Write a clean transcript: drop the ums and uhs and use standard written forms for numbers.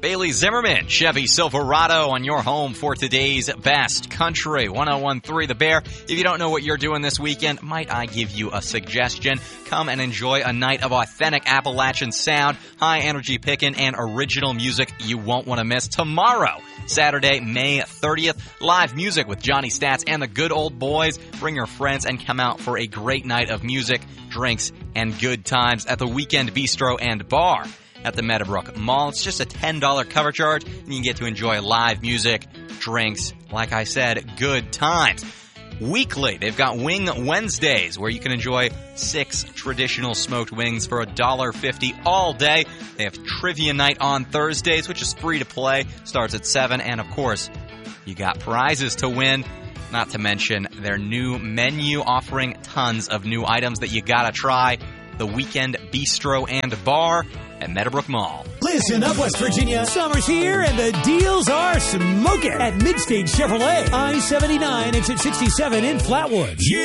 Bailey Zimmerman, Chevy Silverado on your home for today's best country. 101.3 The Bear. If you don't know what you're doing this weekend, might I give you a suggestion? Come and enjoy a night of authentic Appalachian sound, high-energy pickin', and original music you won't want to miss. Tomorrow, Saturday, May 30th, live music with Johnny Stats and the Good Old Boys. Bring your friends and come out for a great night of music, drinks, and good times at the Weekend Bistro and Bar at the Meadowbrook Mall. It's just a $10 cover charge, and you can get to enjoy live music, drinks, like I said, good times. Weekly, they've got Wing Wednesdays, where you can enjoy 6 traditional smoked wings for $1.50 all day. They have Trivia Night on Thursdays, which is free to play, starts at 7, and of course, you got prizes to win. Not to mention their new menu offering tons of new items that you gotta try. The Weekend Bistro and Bar at Meadowbrook Mall. Listen up, West Virginia. Summer's here and the deals are smoking at Midstage Chevrolet. I-79 exit 67 in Flatwoods.